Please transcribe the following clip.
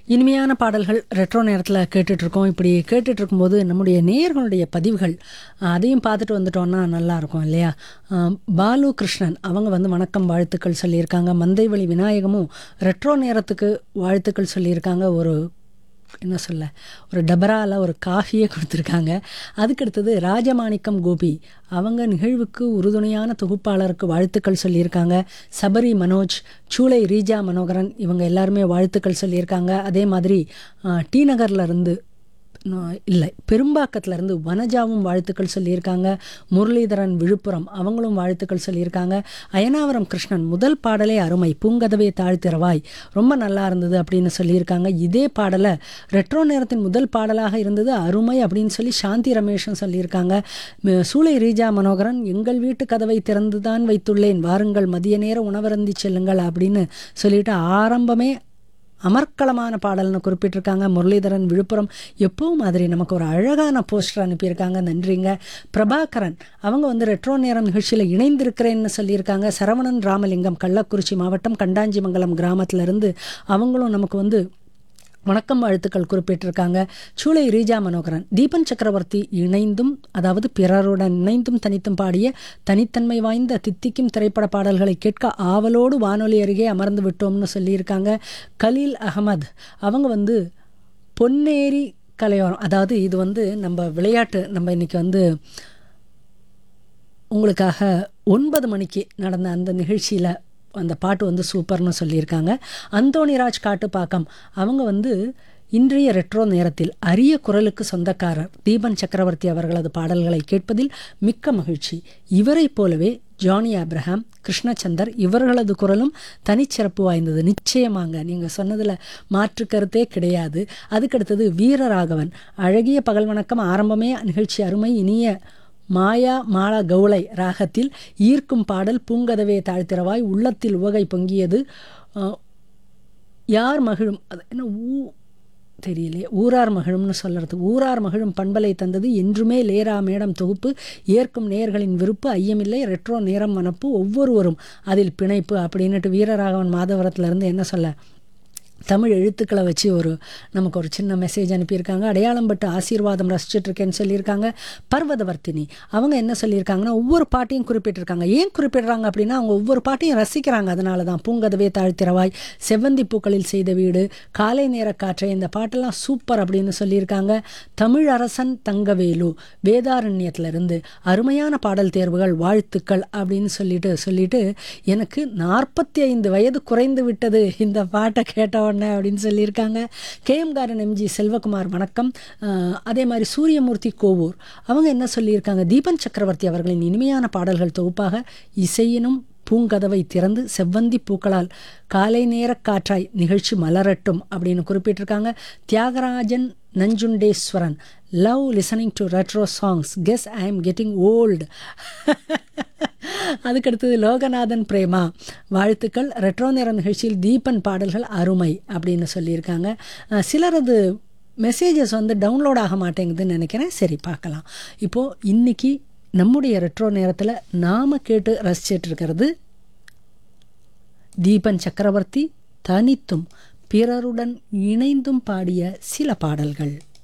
இனிமையான பாடல்கள் ரெட்ரோ நேரத்தில் கேட்டுட்ருக்கோம். இப்படி கேட்டுட்ருக்கும்போது நம்முடைய நேயர்களுடைய பதிவுகள் அதையும் பார்த்துட்டு வந்துட்டோன்னா நல்லாயிருக்கும் இல்லையா? பாலு கிருஷ்ணன் அவங்க வந்து வணக்கம் வாழ்த்துக்கள் சொல்லியிருக்காங்க. மந்தைவழி விநாயகமும் ரெட்ரோ நேரத்துக்கு வாழ்த்துக்கள் சொல்லியிருக்காங்க. என்ன சொல்ல, ஒரு டபராவில் ஒரு காஃபியே கொடுத்துருக்காங்க. அதுக்கடுத்தது ராஜமாணிக்கம் கோபி அவங்க நிகழ்வுக்கு உறுதுணையான தொகுப்பாளருக்கு வாழ்த்துக்கள் சொல்லியிருக்காங்க. சபரி மனோஜ், சூளை ரீஜா மனோகரன் இவங்க எல்லாருமே வாழ்த்துக்கள் சொல்லியிருக்காங்க. அதே மாதிரி டி நகர்லேருந்து இல்லை பெரும்பாக்கத்துலேருந்து வனஜாவும் வாழ்த்துக்கள் சொல்லியிருக்காங்க. முரளிதரன் விழுப்புரம் அவங்களும் வாழ்த்துக்கள் சொல்லியிருக்காங்க. அயனாவரம் கிருஷ்ணன் முதல் பாடலே அருமை, பூங்கதவே தாழ்த்திறவாய் ரொம்ப நல்லா இருந்தது அப்படின்னு சொல்லியிருக்காங்க. இதே பாடலை ரெட்ரோ நேரத்தின் முதல் பாடலாக இருந்தது அருமை அப்படின்னு சொல்லி சாந்தி ரமேஷும் சொல்லியிருக்காங்க. சூளை ரீஜா மனோகரன் எங்கள் வீட்டு கதவை திறந்து தான் வைத்துள்ளேன், வாருங்கள் மதிய நேர உணவருந்தி செல்லுங்கள் அப்படின்னு சொல்லிட்டு ஆரம்பமே அமர்க்களமான பாடல்னு குறிப்பிட்டிருக்காங்க. முரளிதரன் விழுப்புரம் எப்பவும் மாதிரி நமக்கு ஒரு அழகான போஸ்டர் அனுப்பியிருக்காங்க, நன்றிங்க. பிரபாகரன் அவங்க வந்து ரெட்ரோ நேரம் நிகழ்ச்சியில் இணைந்திருக்கிறேன்னு சொல்லியிருக்காங்க. சரவணன் ராமலிங்கம் கள்ளக்குறிச்சி மாவட்டம் கண்டாஞ்சிமங்கலம் கிராமத்திலேருந்து அவங்களும் நமக்கு வந்து வணக்கம் வாழ்த்துக்கள் குறிப்பிட்டிருக்காங்க. சூளை ரீஜா மனோகரன் தீபன் சக்கரவர்த்தி இணைந்தும், அதாவது பிறருடன் இணைந்தும் தனித்தும் பாடிய தனித்தன்மை வாய்ந்த தித்திக்கும் திரைப்பட பாடல்களை கேட்க ஆவலோடு வானொலி அருகே அமர்ந்து விட்டோம்னு சொல்லியிருக்காங்க. கலீல் அகமது அவங்க வந்து பொன்னேரி கலையோரம், அதாவது இது வந்து நம்ம விளையாட்டு, நம்ம இன்னைக்கு வந்து உங்களுக்காக 9 மணிக்கு நடந்த அந்த நிகழ்ச்சியில் அந்த பாட்டு வந்து சூப்பர்னு சொல்லியிருக்காங்க. அந்தோணிராஜ் காட்டுப்பாக்கம் அவங்க வந்து இன்றைய ரெட்ரோ நேரத்தில் அரிய குரலுக்கு சொந்தக்காரர் தீபன் சக்கரவர்த்தி அவர்களது பாடல்களை கேட்பதில் மிக்க மகிழ்ச்சி. இவரை போலவே ஜானி ஆப்ரஹாம், கிருஷ்ணச்சந்தர் இவர்களது குரலும் தனிச்சிறப்பு வாய்ந்தது. நிச்சயமாங்க, நீங்கள் சொன்னதில் மாற்று கருத்தே கிடையாது. அதுக்கடுத்தது வீரராகவன் அழகிய பகல் வணக்கம், ஆரம்பமே நிகழ்ச்சி அருமை, இனிய மாயா மாள கவுளை ராகத்தில் ஈர்க்கும் பாடல் பூங்கதவே தாழ்த்திறவாய், உள்ளத்தில் உவகை பொங்கியது, யார் மகிழும் அது என்ன தெரியலையே, ஊரார் மகிழும்னு சொல்கிறது, ஊரார் மகிழும் பண்பலை தந்தது என்றுமே லேரா மேடம் தொகுப்பு, ஏற்கும் நேயர்களின் விருப்பு ஐயமில்லை, ரெட்ரோ நேரம் மனப்பு ஒவ்வொருவரும் அதில் பிணைப்பு அப்படின்னுட்டு வீரராகவன் மாதவரத்துலேருந்து என்ன சொல்ல தமிழ் எழுத்துக்களை வச்சு நமக்கு ஒரு சின்ன மெசேஜ் அனுப்பியிருக்காங்க. அடையாளம் பட்டு ஆசீர்வாதம் ரசிச்சுட்ருக்கேன்னு சொல்லியிருக்காங்க. பர்வதவர்த்தினி அவங்க என்ன சொல்லியிருக்காங்கன்னா ஒவ்வொரு பாட்டையும் குறிப்பிட்டிருக்காங்க. ஏன் குறிப்பிடுறாங்க அப்படின்னா அவங்க ஒவ்வொரு பாட்டையும் ரசிக்கிறாங்க. அதனால தான் பூங்கதவே தாழ்த்திறவாய், செவ்வந்தி பூக்களில் செய்த வீடு, காலை நேர காற்றை, இந்த பாட்டெல்லாம் சூப்பர் அப்படின்னு சொல்லியிருக்காங்க. தமிழரசன் தங்கவேலு வேதாரண்யத்திலிருந்து அருமையான பாடல் தேர்வுகள் வாழ்த்துக்கள் அப்படின்னு சொல்லிட்டு எனக்கு 45 வயது குறைந்து விட்டது இந்த பாட்டை கேட்ட அப்படின்னு சொல்லியிருக்காங்க. கேஎம் காரன் எம்ஜி செல்வகுமார் வணக்கம். அதே மாதிரி சூரியமூர்த்தி கோவூர் அவங்க என்ன சொல்லியிருக்காங்க, தீபன் சக்கரவர்த்தி அவர்களின் இனிமையான பாடல்கள் தொகுப்பாக இசையினும் பூங்கதவை திறந்து செவ்வந்தி பூக்களால் காலை நேர காற்றாய் நிகழ்ச்சி மலரட்டும் அப்படின்னு குறிப்பிட்டிருக்காங்க. Thiagarajan Nanjundeswaran love listening to retro songs, guess I am getting old. அதுக்கடுத்தது லோகநாதன் பிரேமா வாழ்த்துக்கள், ரெட்ரோ நேர நிகழ்ச்சியில் தீபன் பாடல்கள் அருமை அப்படின்னு சொல்லியிருக்காங்க. சிலரது மெசேஜஸ் வந்து டவுன்லோட் ஆக மாட்டேங்குதுன்னு நினைக்கிறேன். சரி பார்க்கலாம். இப்போது இன்றைக்கி நம்முடைய ரெட்ரோ நேரத்தில் நாம் கேட்டு ரசிச்சிட்டு இருக்கிறது தீபன் சக்கரவர்த்தி தனித்தும் பிறருடன் இணைந்தும் பாடிய சில பாடல்கள்.